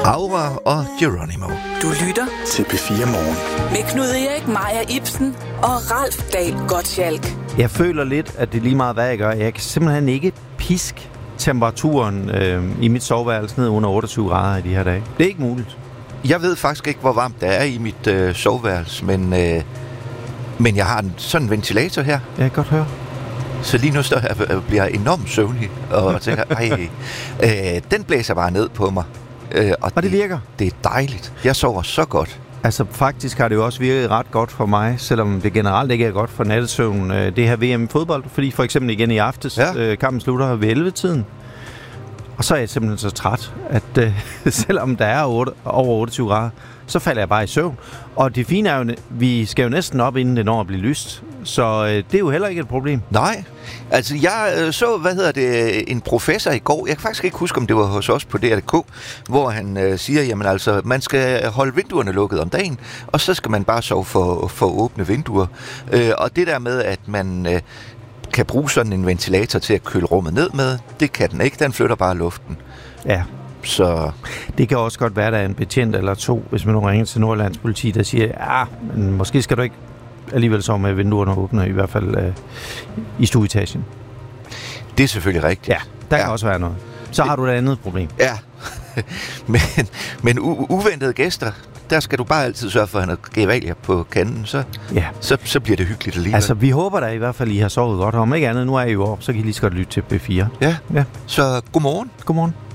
Aura og Geronimo. Du lytter til P4 Morgen. med Knud Erik, Maja Ibsen og Ralf Dahl Gottschalk. Jeg føler lidt, at det er lige meget, hvad jeg gør. Jeg kan simpelthen ikke piske temperaturen i mit soveværelse ned under 28 grader i de her dage. Det er ikke muligt. Jeg ved faktisk ikke, hvor varmt det er i mit soveværelse, men jeg har sådan en ventilator her. Jeg kan godt høre. Så lige nu står jeg og bliver enormt søvnig og tænker, den blæser bare ned på mig. Og det virker. Det er dejligt. Jeg sover så godt. Altså faktisk har det jo også virket ret godt for mig, selvom det generelt ikke er godt for nattesøvn. Det her VM fodbold, fordi for eksempel igen i aftes, kampen slutter ved 11-tiden. Og så er jeg simpelthen så træt, at selvom der er over 28 grader, så falder jeg bare i søvn. Og det fine er jo, vi skal jo næsten op, inden det når at blive lyst. Så det er jo heller ikke et problem. Nej, altså jeg så, en professor i går, jeg kan faktisk ikke huske, om det var hos os på DR.dk, hvor han siger, jamen altså, man skal holde vinduerne lukket om dagen, og så skal man bare sove for åbne vinduer. Og det der med, at man kan bruge sådan en ventilator til at køle rummet ned med, det kan den ikke, den flytter bare luften. Ja. Så det kan også godt være, at der er en betjent eller to, hvis man nu ringer til Nordlands politi, der siger, men måske skal du ikke alligevel sove med vinduerne åbne, i hvert fald i stueetagen. Det er selvfølgelig rigtigt. Ja, der kan også være noget. Så har du et andet problem. Ja, men uventede gæster, der skal du bare altid sørge for, at han har gevalier på kanden, så bliver det hyggeligt alligevel. Altså, vi håber da i hvert fald, I har sovet godt. Om ikke andet, nu er I jo op, så kan I lige så godt lytte til B4. Ja. Så godmorgen. Godmorgen.